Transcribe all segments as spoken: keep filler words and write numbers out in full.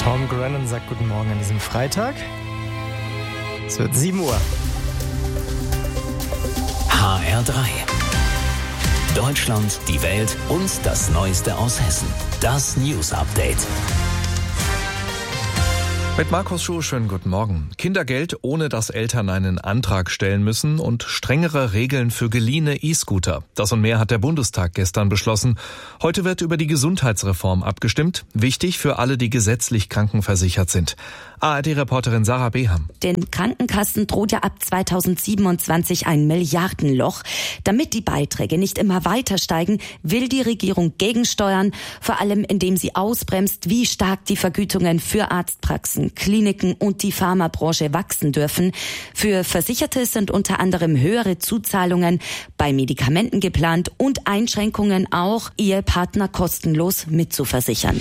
Tom Grennan sagt guten Morgen an diesem Freitag. Es wird sieben Uhr. H R drei. Deutschland, die Welt und das Neueste aus Hessen. Das News Update. Mit Markus Schuh, schönen guten Morgen. Kindergeld, ohne dass Eltern einen Antrag stellen müssen und strengere Regeln für geliehene E-Scooter. Das und mehr hat der Bundestag gestern beschlossen. Heute wird über die Gesundheitsreform abgestimmt. Wichtig für alle, die gesetzlich krankenversichert sind. A R D-Reporterin Sarah Beham. Den Krankenkassen droht ja ab zweitausendsiebenundzwanzig ein Milliardenloch. Damit die Beiträge nicht immer weiter steigen, will die Regierung gegensteuern, vor allem indem sie ausbremst, wie stark die Vergütungen für Arztpraxen, Kliniken und die Pharmabranche wachsen dürfen. Für Versicherte sind unter anderem höhere Zuzahlungen bei Medikamenten geplant und Einschränkungen auch, Ehepartner kostenlos mitzuversichern.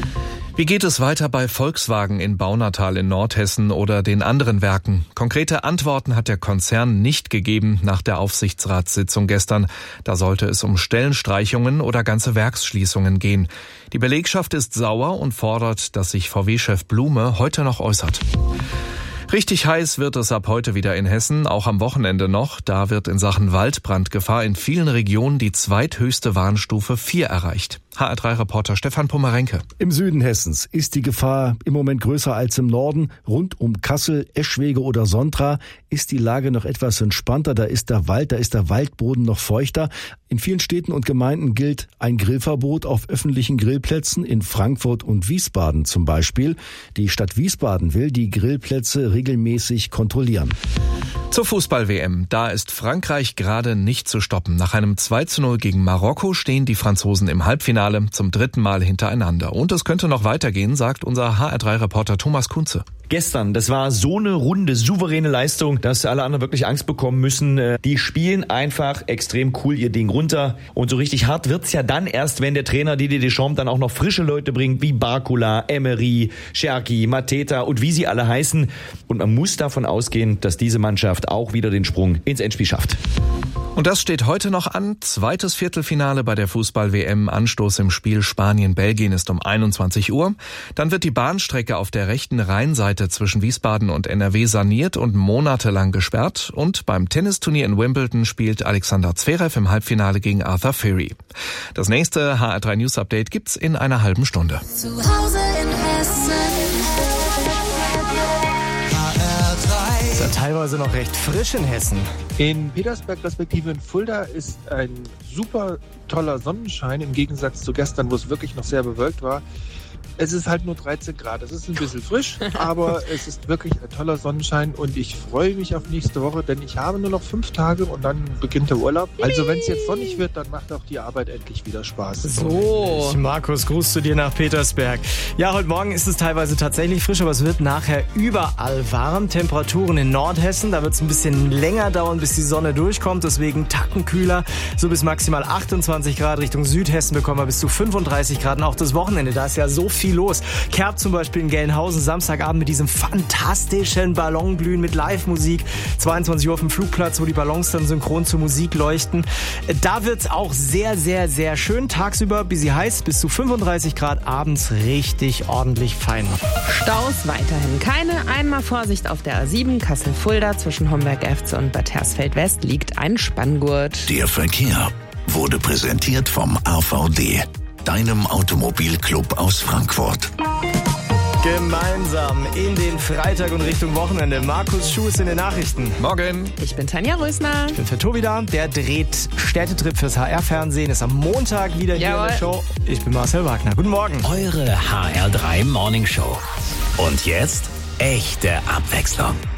Wie geht es weiter bei Volkswagen in Baunatal in Nordhessen oder den anderen Werken? Konkrete Antworten hat der Konzern nicht gegeben nach der Aufsichtsratssitzung gestern. Da sollte es um Stellenstreichungen oder ganze Werksschließungen gehen. Die Belegschaft ist sauer und fordert, dass sich V W-Chef Blume heute noch äußert. Richtig heiß wird es ab heute wieder in Hessen, auch am Wochenende noch. Da wird in Sachen Waldbrandgefahr in vielen Regionen die zweithöchste Warnstufe vier erreicht. H R drei-Reporter Stefan Pomerenke. Im Süden Hessens ist die Gefahr im Moment größer als im Norden. Rund um Kassel, Eschwege oder Sontra ist die Lage noch etwas entspannter. Da ist der Wald, da ist der Waldboden noch feuchter. In vielen Städten und Gemeinden gilt ein Grillverbot auf öffentlichen Grillplätzen, in Frankfurt und Wiesbaden zum Beispiel. Die Stadt Wiesbaden will die Grillplätze regelmäßig kontrollieren. Zur Fußball-W M. Da ist Frankreich gerade nicht zu stoppen. Nach einem zwei zu null gegen Marokko stehen die Franzosen im Halbfinale zum dritten Mal hintereinander. Und es könnte noch weitergehen, sagt unser H R drei-Reporter Thomas Kunze. Gestern, das war so eine runde, souveräne Leistung, dass alle anderen wirklich Angst bekommen müssen. Die spielen einfach extrem cool ihr Ding runter. Und so richtig hart wird's ja dann erst, wenn der Trainer Didier Deschamps dann auch noch frische Leute bringt, wie Barcola, Emery, Cherki, Mateta und wie sie alle heißen. Und man muss davon ausgehen, dass diese Mannschaft auch wieder den Sprung ins Endspiel schafft. Und das steht heute noch an. Zweites Viertelfinale bei der Fußball-W M. Anstoß im Spiel Spanien-Belgien ist um einundzwanzig Uhr. Dann wird die Bahnstrecke auf der rechten Rheinseite zwischen Wiesbaden und N R W saniert und monatelang gesperrt. Und beim Tennisturnier in Wimbledon spielt Alexander Zverev im Halbfinale gegen Arthur Fury. Das nächste H R drei News Update gibt's in einer halben Stunde. Zu Hause in Hessen. Ist ja teilweise noch recht frisch in Hessen. In Petersberg respektive in Fulda ist ein super toller Sonnenschein im Gegensatz zu gestern, wo es wirklich noch sehr bewölkt war. Es ist halt nur dreizehn Grad. Es ist ein bisschen frisch, aber es ist wirklich ein toller Sonnenschein und ich freue mich auf nächste Woche, denn ich habe nur noch fünf Tage und dann beginnt der Urlaub. Also wenn es jetzt sonnig wird, dann macht auch die Arbeit endlich wieder Spaß. So. Markus, Gruß zu dir nach Petersberg. Ja, heute Morgen ist es teilweise tatsächlich frisch, aber es wird nachher überall warm. Temperaturen in Nordhessen, da wird es ein bisschen länger dauern, bis die Sonne durchkommt. Deswegen Tacken kühler, so bis maximal achtundzwanzig Grad. Richtung Südhessen bekommen wir bis zu fünfunddreißig Grad. Und auch das Wochenende, da ist ja so viel viel los. Kerb zum Beispiel in Gelnhausen, Samstagabend mit diesem fantastischen Ballonglühen mit Live-Musik. zweiundzwanzig Uhr auf dem Flugplatz, wo die Ballons dann synchron zur Musik leuchten. Da wird's auch sehr, sehr, sehr schön. Tagsüber bis sie heiß, bis zu fünfunddreißig Grad, abends richtig ordentlich fein. Staus weiterhin keine. Einmal Vorsicht auf der A sieben, Kassel-Fulda, zwischen Homberg-Efze und Bad Hersfeld-West liegt ein Spanngurt. Der Verkehr wurde präsentiert vom A V D, deinem Automobilclub aus Frankfurt. Gemeinsam in den Freitag und Richtung Wochenende. Markus Schuh ist in den Nachrichten. Morgen. Ich bin Tanja Rösner. Ich bin für Tobi da. Der dreht Städtetrip fürs H R-Fernsehen. Ist am Montag wieder hier Jawohl. in der Show. Ich bin Marcel Wagner. Guten Morgen. Eure H R drei Morning Show. Und jetzt echte Abwechslung.